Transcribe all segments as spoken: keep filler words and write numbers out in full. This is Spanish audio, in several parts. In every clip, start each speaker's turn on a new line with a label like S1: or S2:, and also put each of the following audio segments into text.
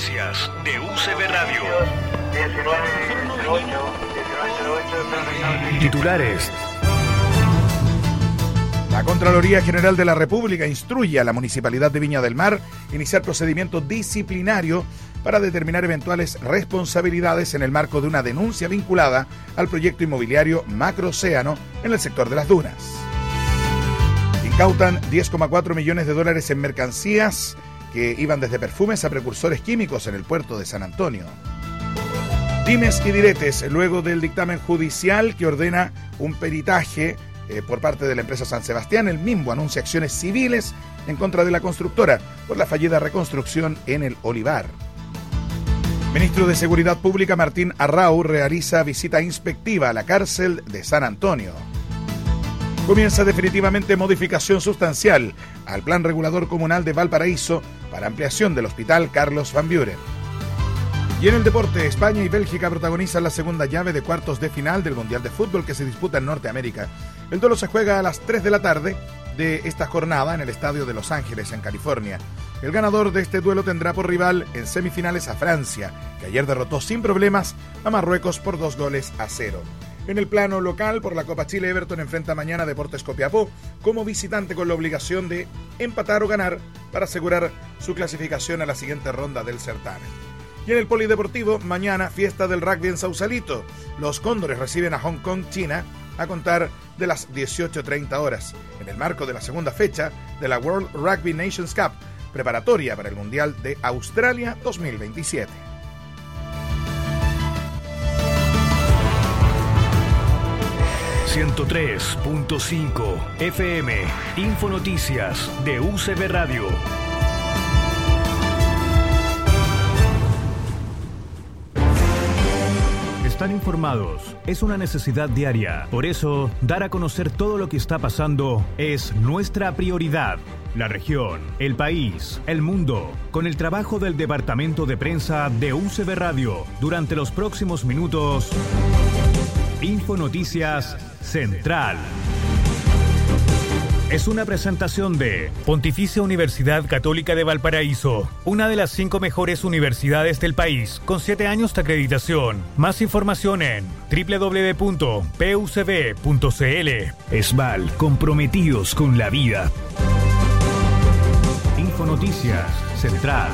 S1: Noticias de U C B Radio. Titulares.
S2: La Contraloría General de la República instruye a la Municipalidad de Viña del Mar a iniciar procedimiento disciplinario para determinar eventuales responsabilidades en el marco de una denuncia vinculada al proyecto inmobiliario Macroocéano en el sector de las dunas. Incautan diez coma cuatro millones de dólares en mercancías que iban desde perfumes a precursores químicos en el puerto de San Antonio. Dimes y diretes luego del dictamen judicial que ordena un peritaje eh, por parte de la empresa San Sebastián. El mismo anuncia acciones civiles en contra de la constructora por la fallida reconstrucción en el Olivar. Ministro de Seguridad Pública Martín Arrau realiza visita inspectiva a la cárcel de San Antonio. Comienza definitivamente modificación sustancial al Plan Regulador Comunal de Valparaíso para ampliación del Hospital Carlos Van Buren. Y en el deporte, España y Bélgica protagonizan la segunda llave de cuartos de final del Mundial de Fútbol que se disputa en Norteamérica. El duelo se juega a las tres de la tarde de esta jornada en el Estadio de Los Ángeles, en California. El ganador de este duelo tendrá por rival en semifinales a Francia, que ayer derrotó sin problemas a Marruecos por dos goles a cero. En el plano local, por la Copa Chile, Everton enfrenta mañana a Deportes Copiapó como visitante con la obligación de empatar o ganar para asegurar su clasificación a la siguiente ronda del certamen. Y en el polideportivo, mañana fiesta del rugby en Sausalito. Los Cóndores reciben a Hong Kong, China, a contar de las dieciocho treinta horas, en el marco de la segunda fecha de la World Rugby Nations Cup, preparatoria para el Mundial de Australia dos mil veintisiete.
S1: ciento tres punto cinco F M, Infonoticias de U C B Radio. Estar informados es una necesidad diaria. Por eso, dar a conocer todo lo que está pasando es nuestra prioridad. La región, el país, el mundo, con el trabajo del Departamento de Prensa de U C B Radio. Durante los próximos minutos, Infonoticias Central. Es una presentación de Pontificia Universidad Católica de Valparaíso, una de las cinco mejores universidades del país, con siete años de acreditación. Más información en doble u doble u doble u punto p u c b punto c l. Esval, comprometidos con la vida. Infonoticias Central.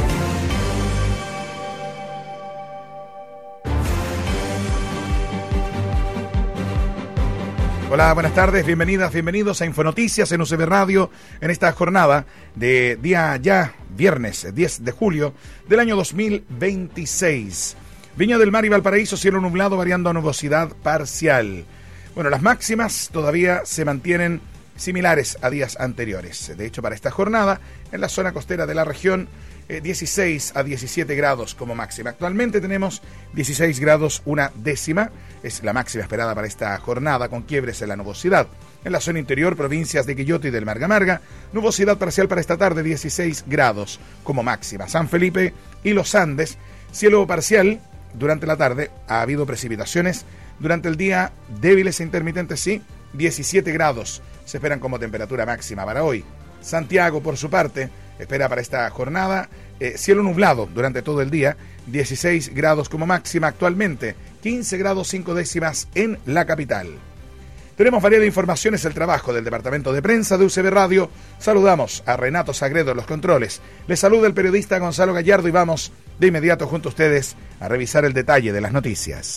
S2: Hola, buenas tardes, bienvenidas, bienvenidos a Infonoticias en U C B Radio en esta jornada de día ya viernes diez de julio del año dos mil veintiséis. Viña del Mar y Valparaíso, cielo nublado variando a nubosidad parcial. Bueno, las máximas todavía se mantienen similares a días anteriores. De hecho, para esta jornada, en la zona costera de la región, eh, dieciséis a diecisiete grados como máxima. Actualmente tenemos dieciséis grados una décima, es la máxima esperada para esta jornada, con quiebres en la nubosidad. En la zona interior, provincias de Quillota y del Marga Marga, nubosidad parcial para esta tarde, dieciséis grados como máxima. San Felipe y los Andes, cielo parcial durante la tarde, ha habido precipitaciones. Durante el día, débiles e intermitentes, sí, diecisiete grados se esperan como temperatura máxima para hoy. Santiago, por su parte, espera para esta jornada eh, cielo nublado durante todo el día, dieciséis grados como máxima actualmente, quince grados cinco décimas en la capital. Tenemos varias informaciones, el trabajo del Departamento de Prensa de U C B Radio. Saludamos a Renato Sagredo en los controles. Les saluda el periodista Gonzalo Gallardo y vamos de inmediato junto a ustedes a revisar el detalle de las noticias.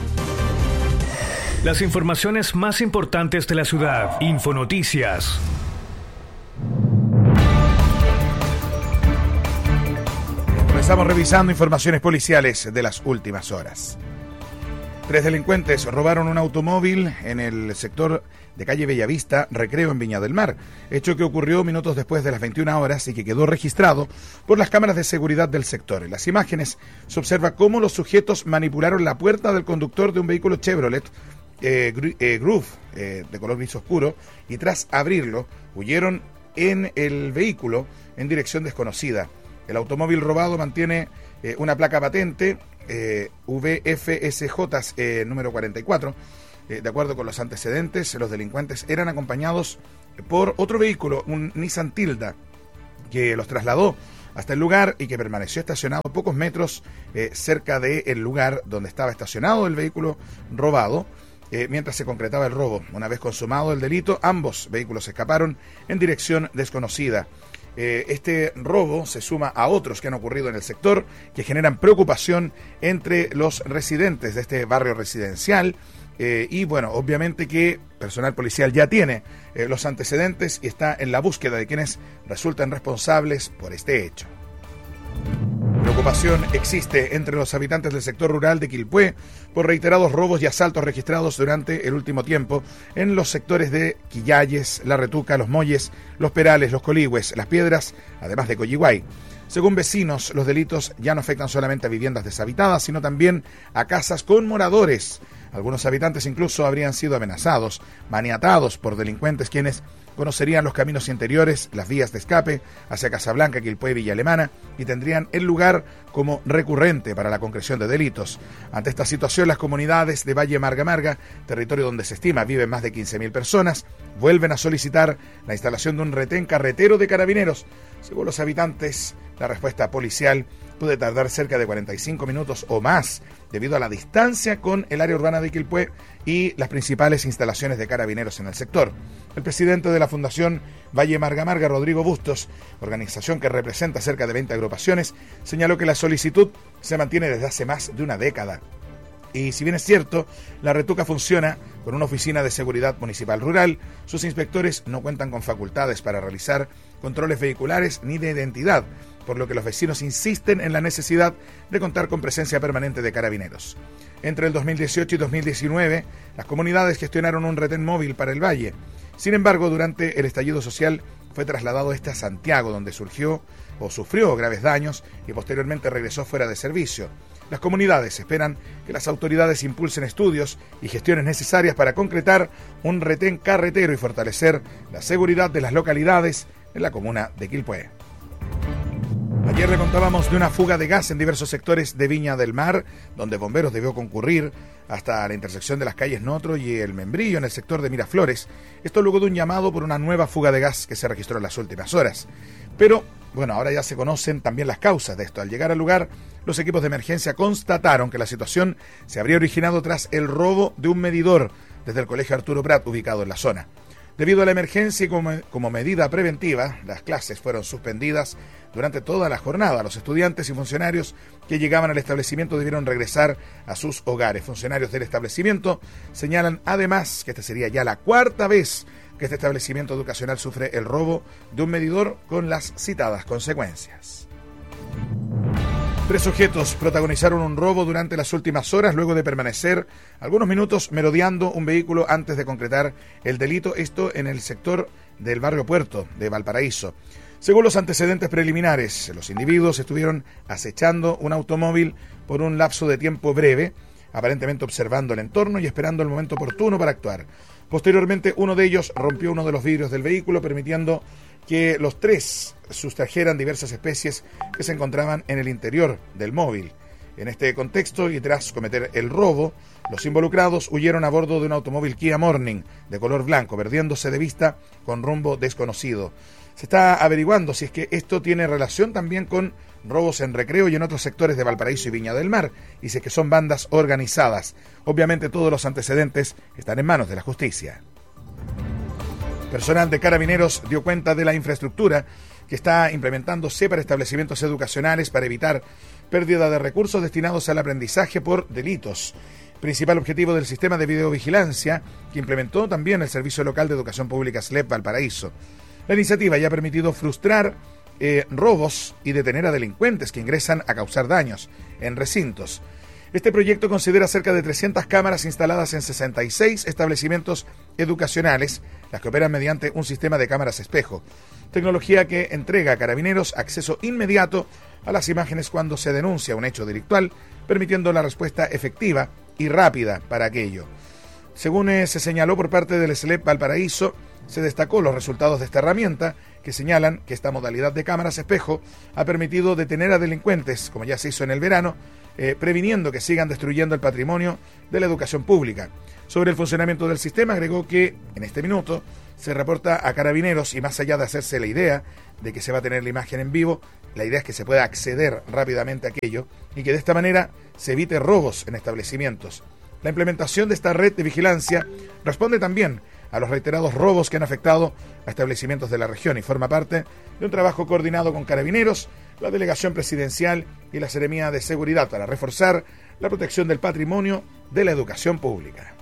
S1: Las informaciones más importantes de la ciudad. Infonoticias.
S2: Comenzamos revisando informaciones policiales de las últimas horas. Tres delincuentes robaron un automóvil en el sector de calle Bellavista, Recreo, en Viña del Mar, hecho que ocurrió minutos después de las veintiuna horas y que quedó registrado por las cámaras de seguridad del sector. En las imágenes se observa cómo los sujetos manipularon la puerta del conductor de un vehículo Chevrolet eh, gru- eh, Groove eh, de color gris oscuro y tras abrirlo huyeron en el vehículo en dirección desconocida. El automóvil robado mantiene eh, una placa patente eh, V F S J eh, número cuarenta y cuatro. Eh, de acuerdo con los antecedentes, los delincuentes eran acompañados por otro vehículo, un Nissan Tilda, que los trasladó hasta el lugar y que permaneció estacionado pocos metros eh, cerca del lugar donde estaba estacionado el vehículo robado, eh, mientras se concretaba el robo. Una vez consumado el delito, ambos vehículos escaparon en dirección desconocida. Eh, este robo se suma a otros que han ocurrido en el sector, que generan preocupación entre los residentes de este barrio residencial. Eh, y bueno, obviamente que personal policial ya tiene eh, los antecedentes y está en la búsqueda de quienes resultan responsables por este hecho. Preocupación existe entre los habitantes del sector rural de Quilpué por reiterados robos y asaltos registrados durante el último tiempo en los sectores de Quillayes, La Retuca, Los Molles, Los Perales, Los Coligües, Las Piedras, además de Coyihuay. Según vecinos, los delitos ya no afectan solamente a viviendas deshabitadas, sino también a casas con moradores. Algunos habitantes incluso habrían sido amenazados, maniatados por delincuentes quienes conocerían los caminos interiores, las vías de escape hacia Casablanca, Quilpué y Villa Alemana y tendrían el lugar como recurrente para la concreción de delitos. Ante esta situación, las comunidades de Valle Marga Marga, territorio donde se estima viven más de quince mil personas, vuelven a solicitar la instalación de un retén carretero de carabineros. Según los habitantes, la respuesta policial puede tardar cerca de cuarenta y cinco minutos o más debido a la distancia con el área urbana de Quilpué y las principales instalaciones de carabineros en el sector. El presidente de la Fundación Valle Marga Marga, Rodrigo Bustos, organización que representa cerca de veinte agrupaciones, señaló que la solicitud se mantiene desde hace más de una década. Y si bien es cierto, La Retuca funciona con una oficina de seguridad municipal rural, sus inspectores no cuentan con facultades para realizar controles vehiculares ni de identidad, por lo que los vecinos insisten en la necesidad de contar con presencia permanente de carabineros. Entre el dos mil dieciocho y dos mil diecinueve, las comunidades gestionaron un retén móvil para el valle. Sin embargo, durante el estallido social fue trasladado este a Santiago, donde surgió o sufrió graves daños y posteriormente regresó fuera de servicio. Las comunidades esperan que las autoridades impulsen estudios y gestiones necesarias para concretar un retén carretero y fortalecer la seguridad de las localidades en la comuna de Quilpué. Ayer le contábamos de una fuga de gas en diversos sectores de Viña del Mar, donde bomberos debió concurrir hasta la intersección de las calles Notro y El Membrillo en el sector de Miraflores. Esto luego de un llamado por una nueva fuga de gas que se registró en las últimas horas. Pero, bueno, ahora ya se conocen también las causas de esto. Al llegar al lugar, los equipos de emergencia constataron que la situación se habría originado tras el robo de un medidor desde el Colegio Arturo Prat, ubicado en la zona. Debido a la emergencia y como, como medida preventiva, las clases fueron suspendidas durante toda la jornada. Los estudiantes y funcionarios que llegaban al establecimiento debieron regresar a sus hogares. Funcionarios del establecimiento señalan además que esta sería ya la cuarta vez que este establecimiento educacional sufre el robo de un medidor con las citadas consecuencias. Tres sujetos protagonizaron un robo durante las últimas horas luego de permanecer algunos minutos merodeando un vehículo antes de concretar el delito, esto en el sector del barrio Puerto de Valparaíso. Según los antecedentes preliminares, los individuos estuvieron acechando un automóvil por un lapso de tiempo breve, aparentemente observando el entorno y esperando el momento oportuno para actuar. Posteriormente, uno de ellos rompió uno de los vidrios del vehículo, permitiendo que los tres sustrajeran diversas especies que se encontraban en el interior del móvil. En este contexto y tras cometer el robo, los involucrados huyeron a bordo de un automóvil Kia Morning de color blanco, perdiéndose de vista con rumbo desconocido. Se está averiguando si es que esto tiene relación también con robos en Recreo y en otros sectores de Valparaíso y Viña del Mar, y si es que son bandas organizadas. Obviamente todos los antecedentes están en manos de la justicia. Personal de Carabineros dio cuenta de la infraestructura que está implementándose para establecimientos educacionales para evitar pérdida de recursos destinados al aprendizaje por delitos. Principal objetivo del sistema de videovigilancia que implementó también el Servicio Local de Educación Pública S L E P Valparaíso. La iniciativa ya ha permitido frustrar eh, robos y detener a delincuentes que ingresan a causar daños en recintos. Este proyecto considera cerca de trescientas cámaras instaladas en sesenta y seis establecimientos educacionales, las que operan mediante un sistema de cámaras espejo, tecnología que entrega a Carabineros acceso inmediato a las imágenes cuando se denuncia un hecho delictual, permitiendo la respuesta efectiva y rápida para aquello. Según eh, se señaló por parte del S L E P Valparaíso, se destacó los resultados de esta herramienta, que señalan que esta modalidad de cámaras espejo ha permitido detener a delincuentes, como ya se hizo en el verano, eh, previniendo que sigan destruyendo el patrimonio de la educación pública. Sobre el funcionamiento del sistema, agregó que en este minuto se reporta a Carabineros y más allá de hacerse la idea de que se va a tener la imagen en vivo, la idea es que se pueda acceder rápidamente a aquello y que de esta manera se evite robos en establecimientos. La implementación de esta red de vigilancia responde también a los reiterados robos que han afectado a establecimientos de la región y forma parte de un trabajo coordinado con Carabineros, la Delegación Presidencial y la Seremía de Seguridad para reforzar la protección del patrimonio de la educación pública.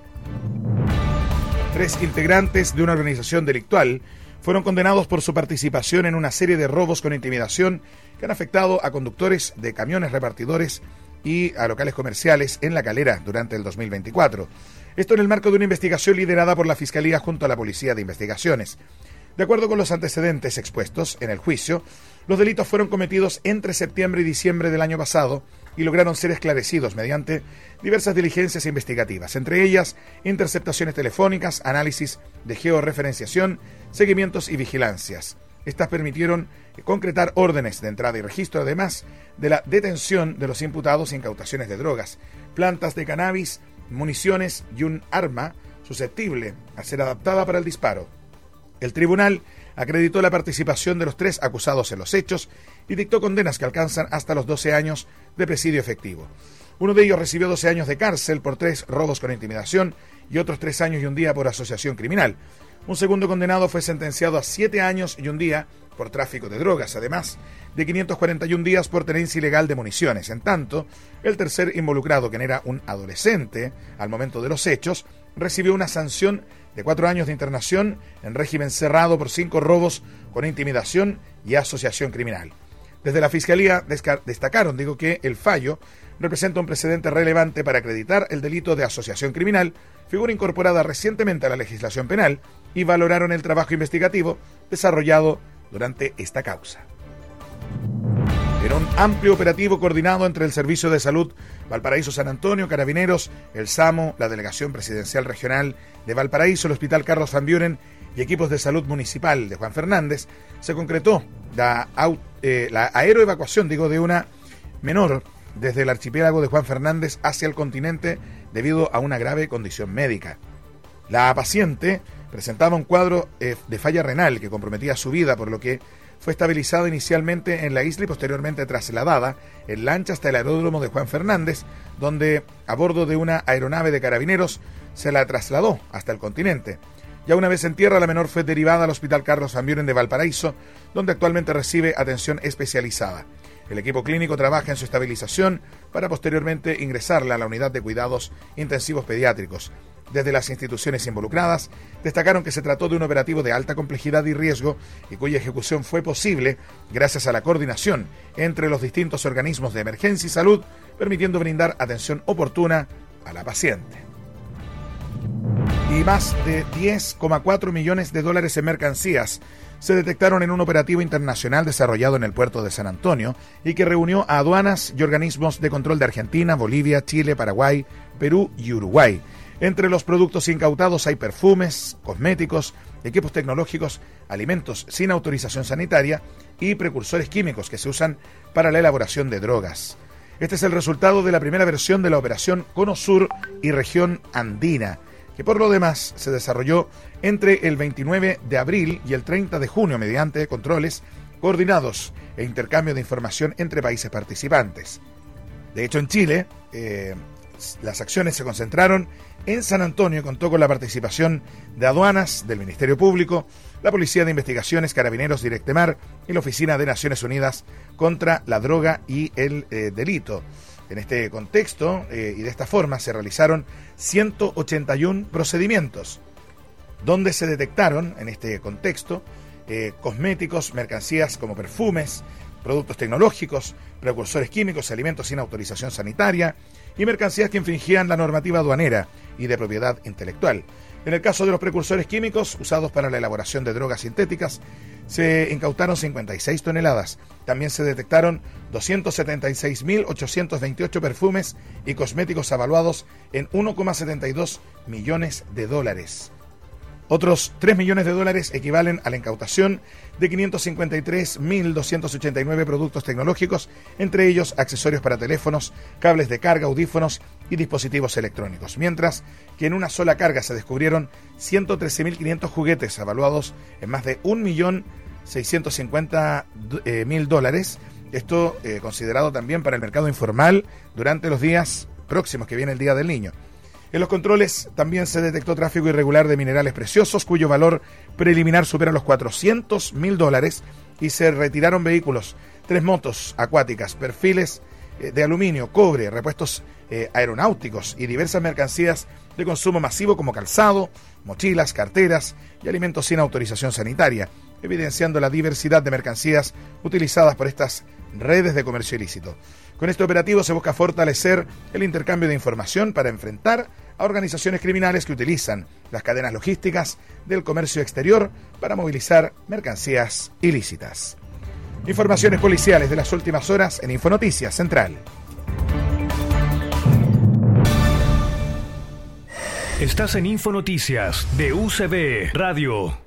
S2: Tres integrantes de una organización delictual fueron condenados por su participación en una serie de robos con intimidación que han afectado a conductores de camiones repartidores y a locales comerciales en La Calera durante el dos mil veinticuatro. Esto en el marco de una investigación liderada por la Fiscalía junto a la Policía de Investigaciones. De acuerdo con los antecedentes expuestos en el juicio, los delitos fueron cometidos entre septiembre y diciembre del año pasado y lograron ser esclarecidos mediante diversas diligencias investigativas, entre ellas interceptaciones telefónicas, análisis de georreferenciación, seguimientos y vigilancias. Estas permitieron concretar órdenes de entrada y registro, además de la detención de los imputados e incautaciones de drogas, plantas de cannabis, municiones y un arma susceptible a ser adaptada para el disparo. El tribunal acreditó la participación de los tres acusados en los hechos y dictó condenas que alcanzan hasta los doce años de presidio efectivo. Uno de ellos recibió doce años de cárcel por tres robos con intimidación y otros tres años y un día por asociación criminal. Un segundo condenado fue sentenciado a siete años y un día por tráfico de drogas, además de quinientos cuarenta y un días por tenencia ilegal de municiones. En tanto, el tercer involucrado, quien era un adolescente al momento de los hechos, recibió una sanción de cuatro años de internación en régimen cerrado por cinco robos con intimidación y asociación criminal. Desde la Fiscalía destacaron, digo, que el fallo representa un precedente relevante para acreditar el delito de asociación criminal, figura incorporada recientemente a la legislación penal, y valoraron el trabajo investigativo desarrollado durante esta causa. En un amplio operativo coordinado entre el Servicio de Salud Valparaíso San Antonio, Carabineros, el SAMU, la Delegación Presidencial Regional de Valparaíso, el Hospital Carlos Van Buren y equipos de salud municipal de Juan Fernández, se concretó la, eh, la aeroevacuación, digo, de una menor desde el archipiélago de Juan Fernández hacia el continente debido a una grave condición médica. La paciente presentaba un cuadro eh, de falla renal que comprometía su vida, por lo que fue estabilizada inicialmente en la isla y posteriormente trasladada en lancha hasta el aeródromo de Juan Fernández, donde a bordo de una aeronave de Carabineros se la trasladó hasta el continente. Ya una vez en tierra, la menor fue derivada al Hospital Carlos Van Buren de Valparaíso, donde actualmente recibe atención especializada. El equipo clínico trabaja en su estabilización para posteriormente ingresarla a la unidad de cuidados intensivos pediátricos. Desde las instituciones involucradas, destacaron que se trató de un operativo de alta complejidad y riesgo y cuya ejecución fue posible gracias a la coordinación entre los distintos organismos de emergencia y salud, permitiendo brindar atención oportuna a la paciente. Y más de diez coma cuatro millones de dólares en mercancías se detectaron en un operativo internacional desarrollado en el puerto de San Antonio y que reunió a aduanas y organismos de control de Argentina, Bolivia, Chile, Paraguay, Perú y Uruguay. Entre los productos incautados hay perfumes, cosméticos, equipos tecnológicos, alimentos sin autorización sanitaria y precursores químicos que se usan para la elaboración de drogas. Este es el resultado de la primera versión de la operación Cono Sur y Región Andina, que por lo demás se desarrolló entre el veintinueve de abril y el treinta de junio mediante controles coordinados e intercambio de información entre países participantes. De hecho, en Chile, eh, las acciones se concentraron en San Antonio y contó con la participación de aduanas, del Ministerio Público, la Policía de Investigaciones, Carabineros, Directemar y la Oficina de Naciones Unidas contra la Droga y el eh, Delito. En este contexto eh, y de esta forma se realizaron ciento ochenta y uno procedimientos, donde se detectaron en este contexto eh, cosméticos, mercancías como perfumes, productos tecnológicos, precursores químicos, alimentos sin autorización sanitaria y mercancías que infringían la normativa aduanera y de propiedad intelectual. En el caso de los precursores químicos usados para la elaboración de drogas sintéticas, se incautaron cincuenta y seis toneladas. También se detectaron doscientos setenta y seis mil ochocientos veintiocho perfumes y cosméticos avaluados en uno coma setenta y dos millones de dólares. Otros tres millones de dólares equivalen a la incautación de quinientos cincuenta y tres mil doscientos ochenta y nueve productos tecnológicos, entre ellos accesorios para teléfonos, cables de carga, audífonos y dispositivos electrónicos, mientras que en una sola carga se descubrieron ciento trece mil quinientos juguetes avaluados en más de un millón seiscientos cincuenta mil dólares. Esto eh, considerado también para el mercado informal durante los días próximos, que viene el Día del Niño. En los controles también se detectó tráfico irregular de minerales preciosos, cuyo valor preliminar supera los cuatrocientos mil dólares, y se retiraron vehículos, tres motos acuáticas, perfiles eh, de aluminio, cobre, repuestos eh, aeronáuticos y diversas mercancías de consumo masivo como calzado, mochilas, carteras y alimentos sin autorización sanitaria, evidenciando la diversidad de mercancías utilizadas por estas redes de comercio ilícito. Con este operativo se busca fortalecer el intercambio de información para enfrentar a organizaciones criminales que utilizan las cadenas logísticas del comercio exterior para movilizar mercancías ilícitas. Informaciones policiales de las últimas horas en Infonoticias Central.
S1: Estás en Infonoticias de U C B Radio.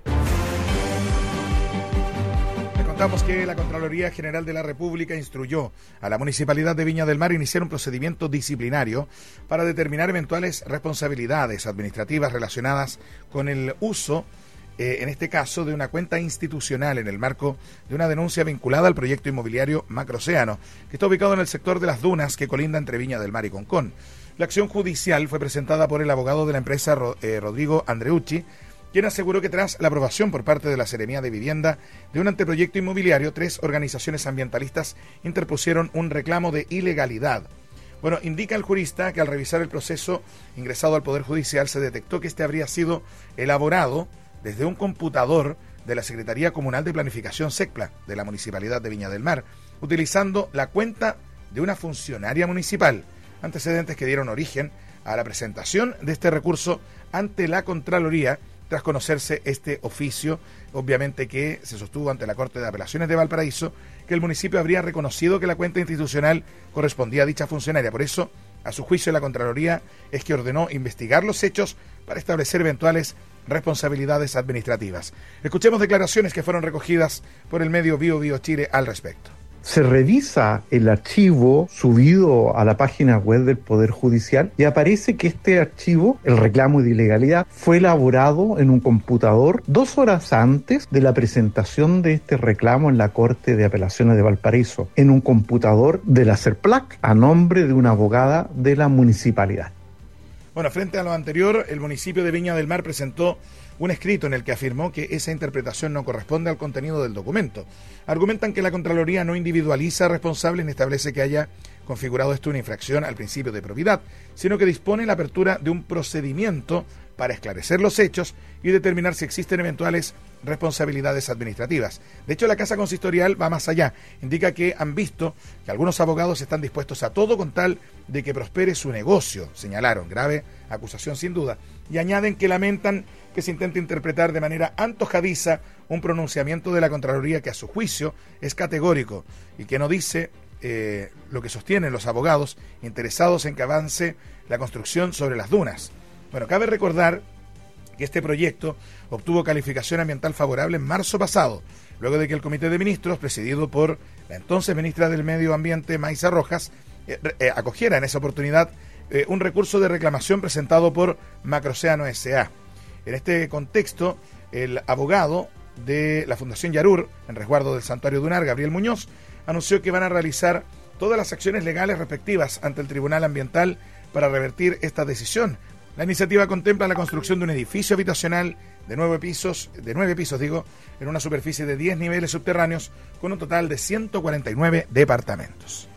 S2: Contamos que la Contraloría General de la República instruyó a la Municipalidad de Viña del Mar a iniciar un procedimiento disciplinario para determinar eventuales responsabilidades administrativas relacionadas con el uso, eh, en este caso, de una cuenta institucional en el marco de una denuncia vinculada al proyecto inmobiliario Macroceano, que está ubicado en el sector de las dunas que colinda entre Viña del Mar y Concón. La acción judicial fue presentada por el abogado de la empresa eh, Rodrigo Andreucci, quien aseguró que tras la aprobación por parte de la Seremía de Vivienda de un anteproyecto inmobiliario, tres organizaciones ambientalistas interpusieron un reclamo de ilegalidad. Bueno, indica el jurista que al revisar el proceso ingresado al Poder Judicial se detectó que este habría sido elaborado desde un computador de la Secretaría Comunal de Planificación SECPLA de la Municipalidad de Viña del Mar, utilizando la cuenta de una funcionaria municipal, antecedentes que dieron origen a la presentación de este recurso ante la Contraloría, tras conocerse este oficio, obviamente que se sostuvo ante la Corte de Apelaciones de Valparaíso, que el municipio habría reconocido que la cuenta institucional correspondía a dicha funcionaria. Por eso, a su juicio, la Contraloría es que ordenó investigar los hechos para establecer eventuales responsabilidades administrativas. Escuchemos declaraciones que fueron recogidas por el medio Bio Bio Chile al respecto.
S3: Se revisa el archivo subido a la página web del Poder Judicial y aparece que este archivo, el reclamo de ilegalidad, fue elaborado en un computador dos horas antes de la presentación de este reclamo en la Corte de Apelaciones de Valparaíso, en un computador de la CERPLAC a nombre de una abogada de la municipalidad.
S2: Bueno, frente a lo anterior, el municipio de Viña del Mar presentó un escrito en el que afirmó que esa interpretación no corresponde al contenido del documento. Argumentan que la Contraloría no individualiza responsables ni establece que haya configurado esto una infracción al principio de probidad, sino que dispone la apertura de un procedimiento para esclarecer los hechos y determinar si existen eventuales responsabilidades administrativas. De hecho, la Casa Consistorial va más allá. Indica que han visto que algunos abogados están dispuestos a todo con tal de que prospere su negocio, señalaron. Grave acusación sin duda. Y añaden que lamentan que se intente interpretar de manera antojadiza un pronunciamiento de la Contraloría que a su juicio es categórico y que no dice eh, lo que sostienen los abogados interesados en que avance la construcción sobre las dunas. Bueno, cabe recordar que este proyecto obtuvo calificación ambiental favorable en marzo pasado, luego de que el Comité de Ministros, presidido por la entonces ministra del Medio Ambiente, Maisa Rojas, eh, eh, acogiera en esa oportunidad eh, un recurso de reclamación presentado por Macroceano S A En este contexto, el abogado de la Fundación Yarur, en resguardo del Santuario Dunar, Gabriel Muñoz, anunció que van a realizar todas las acciones legales respectivas ante el Tribunal Ambiental para revertir esta decisión. La iniciativa contempla la construcción de un edificio habitacional de nueve pisos, de nueve pisos digo, en una superficie de diez niveles subterráneos, con un total de ciento cuarenta y nueve departamentos.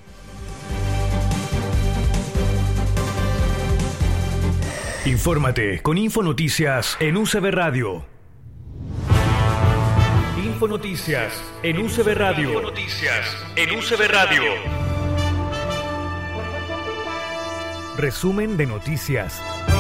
S1: Infórmate con Infonoticias en U C B Radio. Infonoticias en U C B Radio. Infonoticias en U C B Radio. Resumen de noticias.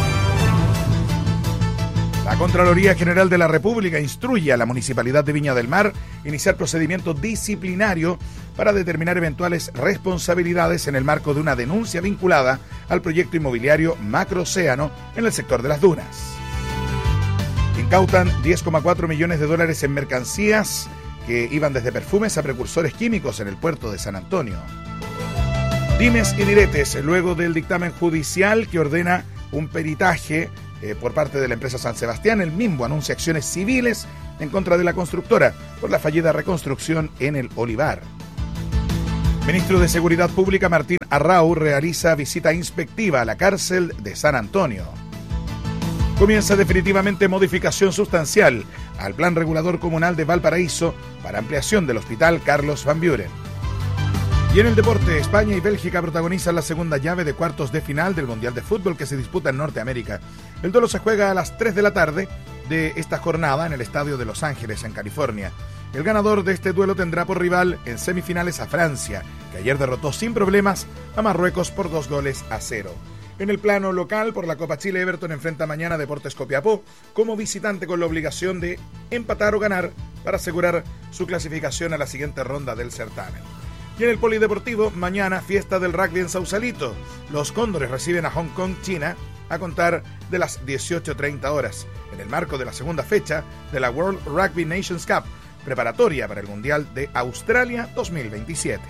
S2: La Contraloría General de la República instruye a la Municipalidad de Viña del Mar a iniciar procedimiento disciplinario para determinar eventuales responsabilidades en el marco de una denuncia vinculada al proyecto inmobiliario Macroceano en el sector de las dunas. Incautan diez coma cuatro millones de dólares en mercancías que iban desde perfumes a precursores químicos en el puerto de San Antonio. Dimes y diretes luego del dictamen judicial que ordena un peritaje Eh, por parte de la empresa San Sebastián. El mismo anuncia acciones civiles en contra de la constructora por la fallida reconstrucción en el Olivar. Ministro de Seguridad Pública Martín Arrau realiza visita inspectiva a la cárcel de San Antonio. Comienza definitivamente modificación sustancial al Plan Regulador Comunal de Valparaíso para ampliación del Hospital Carlos Van Buren. Y en el deporte, España y Bélgica protagonizan la segunda llave de cuartos de final del Mundial de Fútbol que se disputa en Norteamérica. El duelo se juega a las tres de la tarde de esta jornada en el Estadio de Los Ángeles, en California. El ganador de este duelo tendrá por rival en semifinales a Francia, que ayer derrotó sin problemas a Marruecos por dos goles a cero. En el plano local, por la Copa Chile, Everton enfrenta mañana a Deportes Copiapó como visitante con la obligación de empatar o ganar para asegurar su clasificación a la siguiente ronda del certamen. Y en el polideportivo, mañana fiesta del rugby en Sausalito. Los Cóndores reciben a Hong Kong, China, a contar de las dieciocho treinta horas, en el marco de la segunda fecha de la World Rugby Nations Cup, preparatoria para el Mundial de Australia dos mil veintisiete.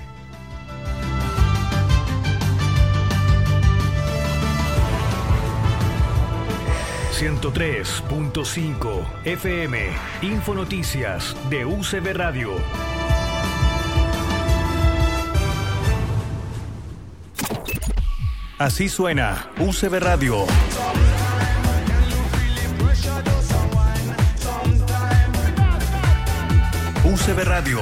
S1: ciento tres punto cinco F M, Infonoticias de U C B Radio. Así suena U C B Radio. U C B Radio.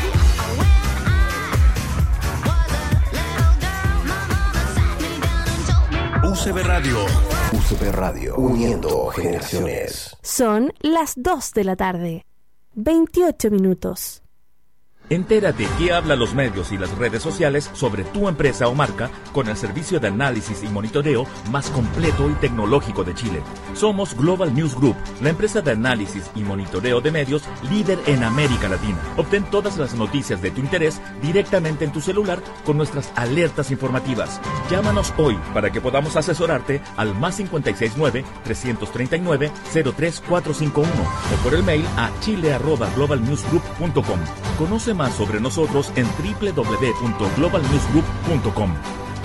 S1: U C B Radio.
S4: U C B Radio, uniendo generaciones.
S5: Son las dos de la tarde, veintiocho minutos.
S6: Entérate qué hablan los medios y las redes sociales sobre tu empresa o marca con el servicio de análisis y monitoreo más completo y tecnológico de Chile. Somos Global News Group, la empresa de análisis y monitoreo de medios líder en América Latina. Obtén todas las noticias de tu interés directamente en tu celular con nuestras alertas informativas. Llámanos hoy para que podamos asesorarte al más cinco seis nueve, tres tres nueve, cero tres cuatro cinco uno o por el mail a chile arroba global news group punto com. Conoce más sobre nosotros en doble u doble u doble u punto global news group punto com.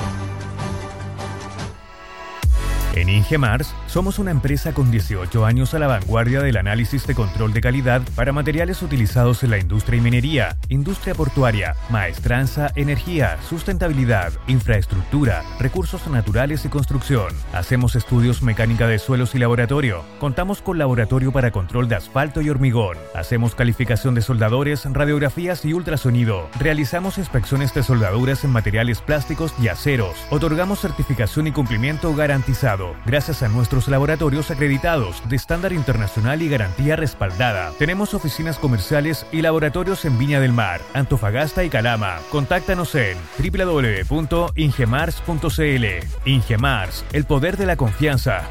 S1: En Ingemars somos una empresa con dieciocho años a la vanguardia del análisis de control de calidad para materiales utilizados en la industria y minería, industria portuaria, maestranza, energía, sustentabilidad, infraestructura, recursos naturales y construcción. Hacemos estudios mecánica de suelos y laboratorio. Contamos con laboratorio para control de asfalto y hormigón. Hacemos calificación de soldadores, radiografías y ultrasonido. Realizamos inspecciones de soldaduras en materiales plásticos y aceros. Otorgamos certificación y cumplimiento garantizado gracias a nuestros laboratorios acreditados de estándar internacional y garantía respaldada. Tenemos oficinas comerciales y laboratorios en Viña del Mar, Antofagasta y Calama. Contáctanos en doble u doble u doble u punto ingemars punto c l. Ingemars, el poder de la confianza.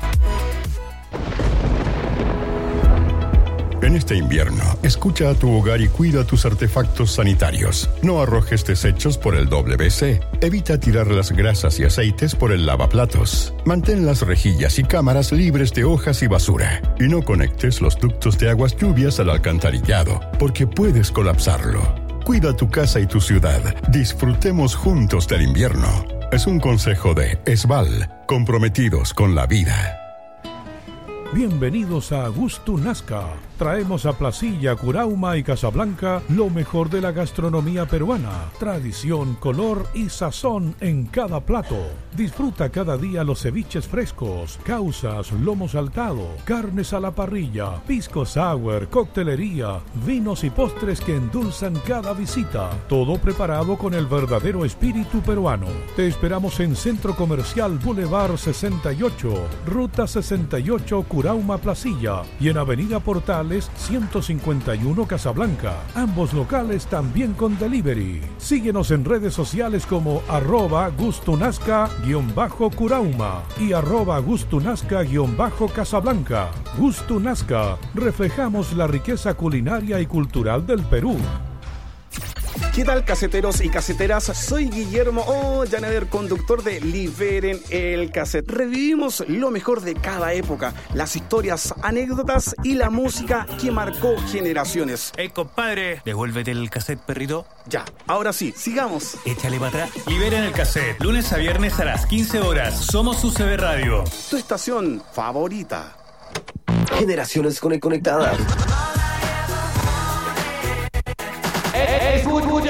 S7: En este invierno, escucha a tu hogar y cuida tus artefactos sanitarios. No arrojes desechos por el W C. Evita tirar las grasas y aceites por el lavaplatos. Mantén las rejillas y cámaras libres de hojas y basura. Y no conectes los ductos de aguas lluvias al alcantarillado, porque puedes colapsarlo. Cuida tu casa y tu ciudad. Disfrutemos juntos del invierno. Es un consejo de Esval, comprometidos con la vida.
S8: Bienvenidos a Gusto Nazca. Traemos a Placilla, Curauma y Casablanca lo mejor de la gastronomía peruana. Tradición, color y sazón en cada plato. Disfruta cada día los ceviches frescos, causas, lomo saltado, carnes a la parrilla, pisco sour, coctelería, vinos y postres que endulzan cada visita. Todo preparado con el verdadero espíritu peruano. Te esperamos en Centro Comercial Boulevard sesenta y ocho, Ruta sesenta y ocho, Curauma, Placilla, y en Avenida Portales ciento cincuenta y uno, Casablanca. Ambos locales también con delivery. Síguenos en redes sociales como arroba gustunazca guión bajo Curauma y arroba gustunazca guión bajo Casablanca. Gustunazca, reflejamos la riqueza culinaria y cultural del Perú.
S9: ¿Qué tal, caseteros y caseteras? Soy Guillermo Ollaner, conductor de Liberen el Cassette. Revivimos lo mejor de cada época, las historias, anécdotas y la música que marcó generaciones.
S10: Hey, compadre, devuélvete el cassette, perrito.
S9: Ya, ahora sí, sigamos.
S10: Échale para atrás. Liberen el Cassette, lunes a viernes a las quince horas. Somos U C B Radio.
S9: Tu estación favorita.
S4: Generaciones conectadas.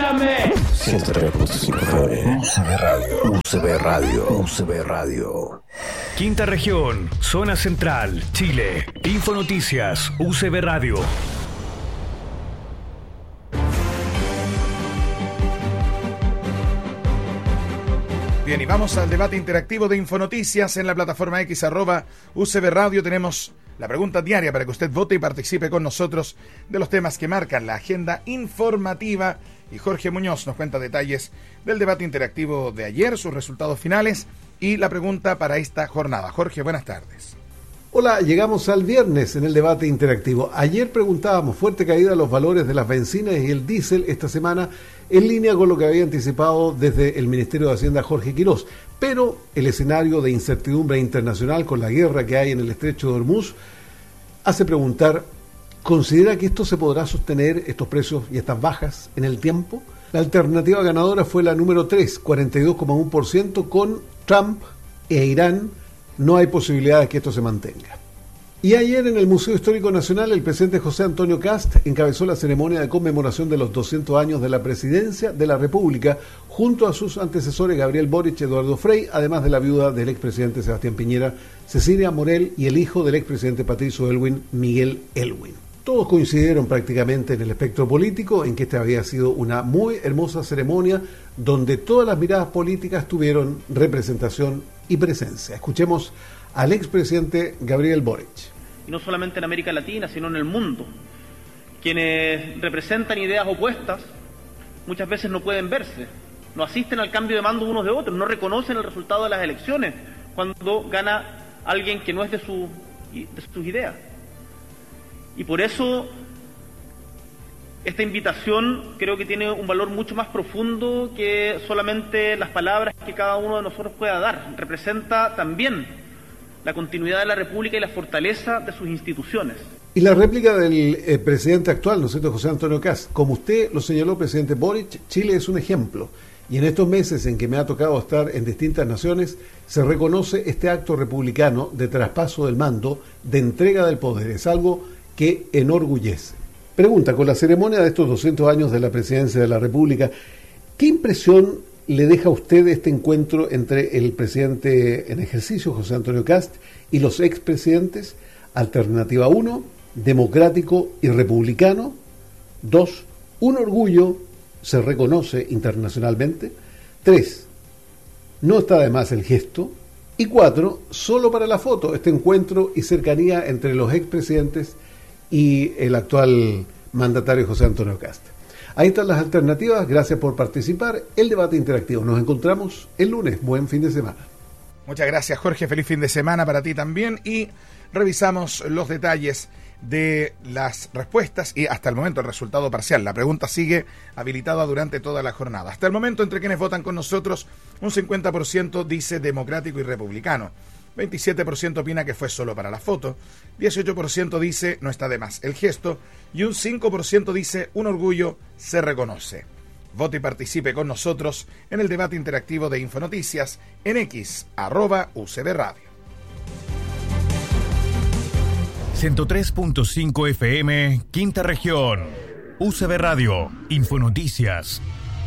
S11: Escúchame.
S4: ciento tres punto cinco F M. U C B Radio. U C B Radio. U C B Radio.
S1: Quinta región, zona central, Chile. Infonoticias, U C B Radio.
S2: Bien, y vamos al debate interactivo de Infonoticias en la plataforma X, arroba U C B Radio. Tenemos la pregunta diaria para que usted vote y participe con nosotros de los temas que marcan la agenda informativa. Y Jorge Muñoz nos cuenta detalles del debate interactivo de ayer, sus resultados finales y la pregunta para esta jornada. Jorge, buenas tardes.
S12: Hola, llegamos al viernes en el debate interactivo. Ayer preguntábamos fuerte caída de los valores de las bencinas y el diésel esta semana, en línea con lo que había anticipado desde el Ministerio de Hacienda Jorge Quirós. Pero el escenario de incertidumbre internacional con la guerra que hay en el estrecho de Hormuz hace preguntar, ¿considera que esto se podrá sostener, estos precios y estas bajas, en el tiempo? La alternativa ganadora fue la número tres, cuarenta y dos coma uno por ciento, con Trump e Irán. No hay posibilidad de que esto se mantenga. Y ayer en el Museo Histórico Nacional el presidente José Antonio Kast encabezó la ceremonia de conmemoración de los doscientos años de la presidencia de la República junto a sus antecesores Gabriel Boric y Eduardo Frei, además de la viuda del expresidente Sebastián Piñera, Cecilia Morel, y el hijo del expresidente Patricio Aylwin, Miguel Aylwin. Todos coincidieron prácticamente en el espectro político en que esta había sido una muy hermosa ceremonia donde todas las miradas políticas tuvieron representación y presencia. Escuchemos al expresidente Gabriel Boric.
S13: Y no solamente en América Latina, sino en el mundo. Quienes representan ideas opuestas muchas veces no pueden verse, no asisten al cambio de mando unos de otros, no reconocen el resultado de las elecciones cuando gana alguien que no es de, su, de sus ideas. Y por eso esta invitación creo que tiene un valor mucho más profundo que solamente las palabras que cada uno de nosotros pueda dar. Representa también la continuidad de la República y la fortaleza de sus instituciones.
S12: Y la réplica del eh, presidente actual, ¿no es cierto?, José Antonio Kast. Como usted lo señaló, presidente Boric, Chile es un ejemplo. Y en estos meses en que me ha tocado estar en distintas naciones, se reconoce este acto republicano de traspaso del mando, de entrega del poder. Es algo que enorgullece. Pregunta, con la ceremonia de estos doscientos años de la presidencia de la República, ¿qué impresión le deja a usted este encuentro entre el presidente en ejercicio, José Antonio Kast, y los expresidentes? Alternativa uno, democrático y republicano. dos, un orgullo, se reconoce internacionalmente. tres, no está de más el gesto. Y cuatro, solo para la foto, este encuentro y cercanía entre los expresidentes y el actual mandatario José Antonio Kast. Ahí están las alternativas. Gracias por participar. El debate interactivo. Nos encontramos el lunes. Buen fin de semana.
S2: Muchas gracias, Jorge. Feliz fin de semana para ti también. Y revisamos los detalles de las respuestas y hasta el momento el resultado parcial. La pregunta sigue habilitada durante toda la jornada. Hasta el momento, entre quienes votan con nosotros, un cincuenta por ciento dice democrático y republicano. veintisiete por ciento opina que fue solo para la foto, dieciocho por ciento dice no está de más el gesto y un cinco por ciento dice un orgullo se reconoce. Vote y participe con nosotros en el debate interactivo de Infonoticias en X, arroba U C B Radio.
S1: ciento tres punto cinco F M, Quinta Región. U C B Radio, Infonoticias.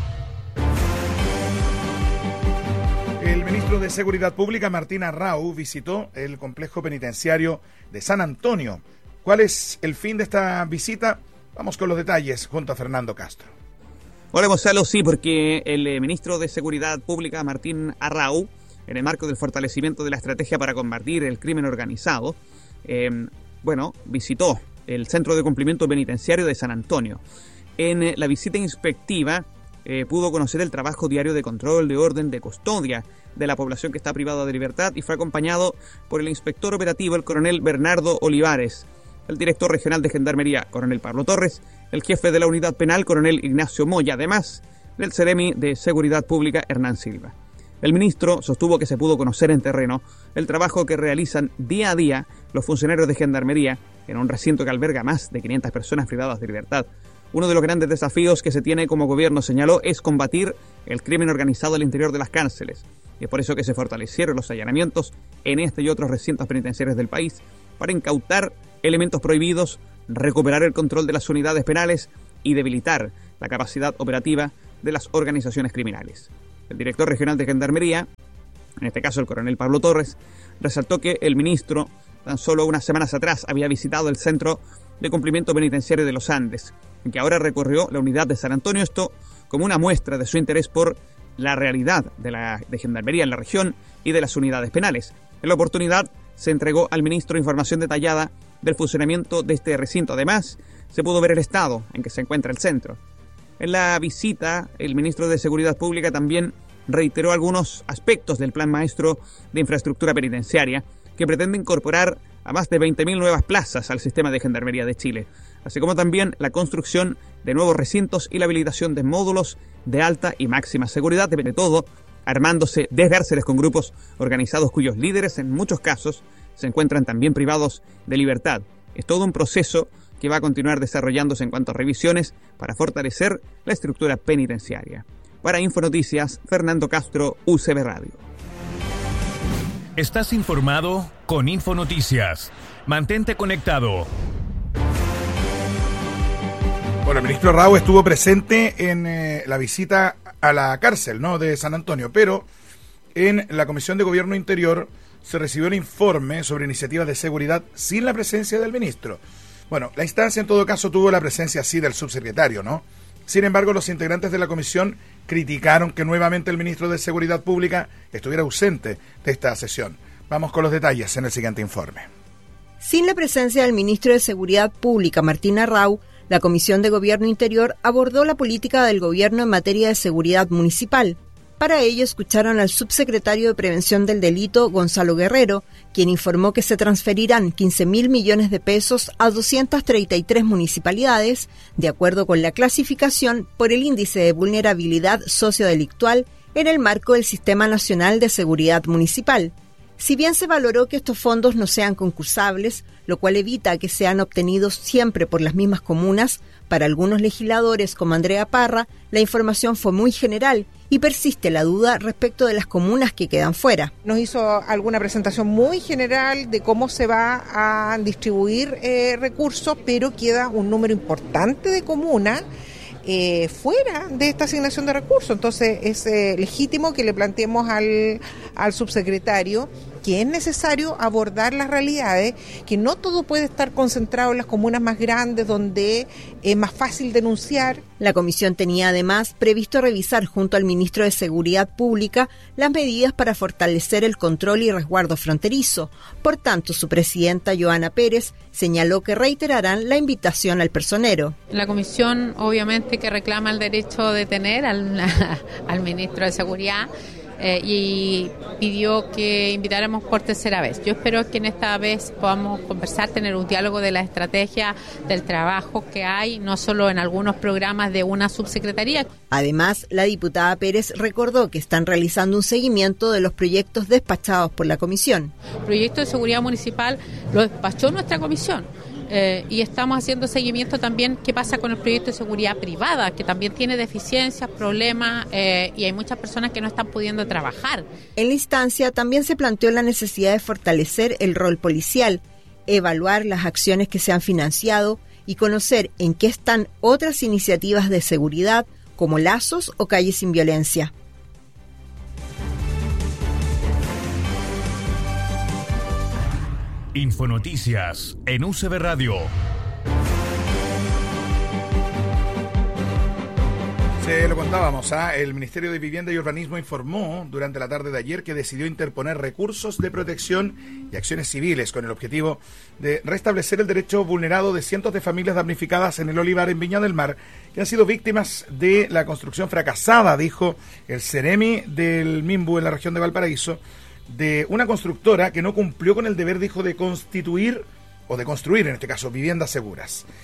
S2: El ministro de Seguridad Pública, Martín Arrau, visitó el complejo penitenciario de San Antonio. ¿Cuál es el fin de esta visita? Vamos con los detalles junto a Fernando Castro.
S14: Hola Gonzalo, sí, porque el eh, ministro de Seguridad Pública, Martín Arrau, en el marco del fortalecimiento de la estrategia para combatir el crimen organizado, eh, bueno, visitó el Centro de Cumplimiento Penitenciario de San Antonio. En eh, la visita inspectiva eh, pudo conocer el trabajo diario de control, de orden, de custodia de la población que está privada de libertad y fue acompañado por el inspector operativo, el coronel Bernardo Olivares, el director regional de Gendarmería, coronel Pablo Torres, el jefe de la unidad penal, coronel Ignacio Moya, además del Ceremi de Seguridad Pública, Hernán Silva. El ministro sostuvo que se pudo conocer en terreno el trabajo que realizan día a día los funcionarios de Gendarmería en un recinto que alberga más de quinientas personas privadas de libertad. Uno de los grandes desafíos que se tiene como gobierno, señaló, es combatir el crimen organizado al interior de las cárceles. Y es por eso que se fortalecieron los allanamientos en este y otros recintos penitenciarios del país para incautar elementos prohibidos, recuperar el control de las unidades penales y debilitar la capacidad operativa de las organizaciones criminales. El director regional de Gendarmería, en este caso el coronel Pablo Torres, resaltó que el ministro tan solo unas semanas atrás había visitado el Centro de Cumplimiento Penitenciario de los Andes, en que ahora recorrió la unidad de San Antonio, esto como una muestra de su interés por la realidad de la de Gendarmería en la región y de las unidades penales. En la oportunidad se entregó al ministro información detallada del funcionamiento de este recinto. Además, se pudo ver el estado en que se encuentra el centro. En la visita, el ministro de Seguridad Pública también reiteró algunos aspectos del Plan Maestro de Infraestructura Penitenciaria, que pretende incorporar a más de veinte mil nuevas plazas al sistema de Gendarmería de Chile, así como también la construcción de nuevos recintos y la habilitación de módulos de alta y máxima seguridad, de todo armándose desde cárceles con grupos organizados cuyos líderes en muchos casos se encuentran también privados de libertad. Es todo un proceso que va a continuar desarrollándose en cuanto a revisiones para fortalecer la estructura penitenciaria. Para Infonoticias, Fernando Castro, U C B Radio.
S1: Estás informado con Infonoticias. Mantente conectado.
S2: Bueno, el ministro Rao estuvo presente en eh, la visita a la cárcel, ¿no?, de San Antonio, pero en la Comisión de Gobierno Interior se recibió el informe sobre iniciativas de seguridad sin la presencia del ministro. Bueno, la instancia en todo caso tuvo la presencia sí del subsecretario, ¿no? Sin embargo, los integrantes de la comisión criticaron que nuevamente el ministro de Seguridad Pública estuviera ausente de esta sesión. Vamos con los detalles en el siguiente informe.
S11: Sin la presencia del ministro de Seguridad Pública, Martín Arrau, la Comisión de Gobierno Interior abordó la política del gobierno en materia de seguridad municipal. Para ello escucharon al subsecretario de Prevención del Delito, Gonzalo Guerrero, quien informó que se transferirán quince mil millones de pesos a doscientas treinta y tres municipalidades, de acuerdo con la clasificación por el índice de vulnerabilidad sociodelictual en el marco del Sistema Nacional de Seguridad Municipal. Si bien se valoró que estos fondos no sean concursables, lo cual evita que sean obtenidos siempre por las mismas comunas, para algunos legisladores como Andrea Parra, la información fue muy general y persiste la duda respecto de las comunas que quedan fuera.
S15: Nos hizo alguna presentación muy general de cómo se va a distribuir eh, recursos, pero queda un número importante de comunas Eh, fuera de esta asignación de recursos. Entonces es eh, legítimo que le planteemos al, al subsecretario que es necesario abordar las realidades, que no todo puede estar concentrado en las comunas más grandes donde es más fácil denunciar.
S11: La comisión tenía además previsto revisar junto al ministro de Seguridad Pública las medidas para fortalecer el control y resguardo fronterizo. Por tanto, su presidenta, Joana Pérez, señaló que reiterarán la invitación al personero.
S16: La comisión obviamente que reclama el derecho de detener al, al ministro de Seguridad eh, y pidió que invitáramos por tercera vez. Yo espero que en esta vez podamos conversar, tener un diálogo de la estrategia del trabajo que hay, no solo en algunos programas de una subsecretaría.
S11: Además, la diputada Pérez recordó que están realizando un seguimiento de los proyectos despachados por la comisión.
S16: El proyecto de seguridad municipal lo despachó nuestra comisión. Eh, y estamos haciendo seguimiento también qué pasa con el proyecto de seguridad privada, que también tiene deficiencias, problemas eh, y hay muchas personas que no están pudiendo trabajar.
S11: En la instancia también se planteó la necesidad de fortalecer el rol policial, evaluar las acciones que se han financiado y conocer en qué están otras iniciativas de seguridad como lazos o calles sin violencia.
S1: Infonoticias en U C B Radio.
S2: Se lo contábamos, ¿eh? El Ministerio de Vivienda y Urbanismo informó durante la tarde de ayer que decidió interponer recursos de protección y acciones civiles con el objetivo de restablecer el derecho vulnerado de cientos de familias damnificadas en el Olivar en Viña del Mar, que han sido víctimas de la construcción fracasada, dijo el Ceremi del Minbu en la región de Valparaíso, de una constructora que no cumplió con el deber, dijo, de constituir o de construir, en este caso, viviendas seguras.